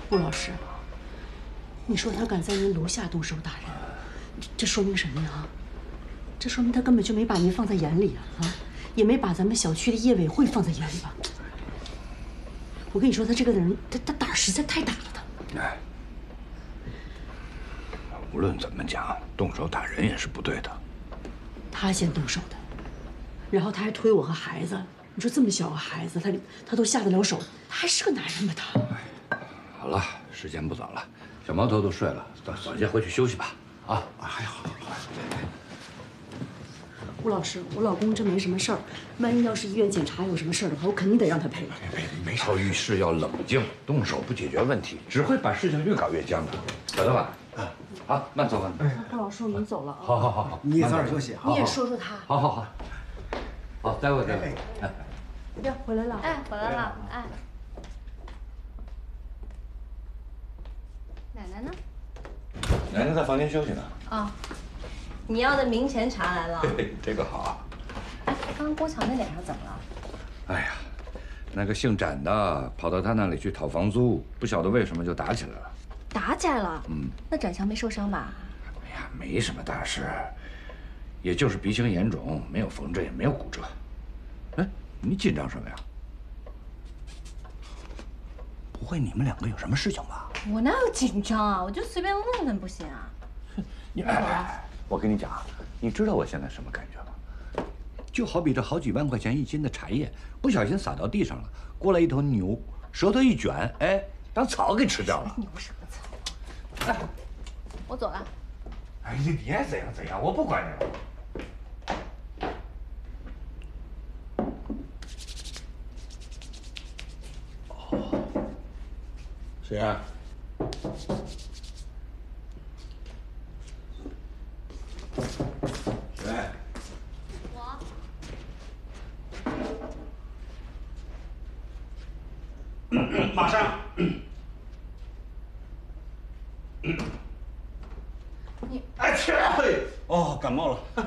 顾老师，你说他敢在您楼下动手打人，这说明什么呀？这说明他根本就没把您放在眼里啊，也没把咱们小区的业委会放在眼里吧？我跟你说，他这个人，他胆儿实在太大了，他。 哎，无论怎么讲，动手打人也是不对的。 他先动手的，然后他还推我和孩子。你说这么小个孩子，他都下得了手，他还是个男人吗？他。 好了，时间不早了，小毛头都睡了，早先回去休息吧。啊，哎呀，好。 吴老师，我老公真没什么事儿，万一要是医院检查有什么事儿的话，我肯定得让他赔。 没事，遇事要冷静，动手不解决问题，只会把事情越搞越僵的。晓得吧？啊，好，慢走吧。 顾老师，我们走了啊。 好， 你也早点休息。 你也说说他。 好，待会。 呀，回来了。 哎，回来了。哎，奶奶呢？ 奶奶在房间休息呢。 哦，你要的明前查来了。 这个好啊。 哎，刚刚郭强那脸上怎么了？ 哎呀，那个姓展的跑到他那里去讨房租，不晓得为什么就打起来了。 打起来了？那展强没受伤吧？ 哎呀，没什么大事，也就是鼻青眼肿，没有缝针，也没有骨折。哎，你紧张什么呀？不会你们两个有什么事情吧？ 我哪有紧张啊？我就随便问问不行啊？ 我跟你讲啊，你知道我现在什么感觉吗？就好比这好几万块钱一斤的茶叶，不小心洒到地上了，过来一头牛，舌头一卷，哎，当草给吃掉了。 牛什么草？哎，我走了。 哎，你爱怎样，我不管你了。 谁啊？谁？ 我。 马上。 你。 哎去！哦，感冒了。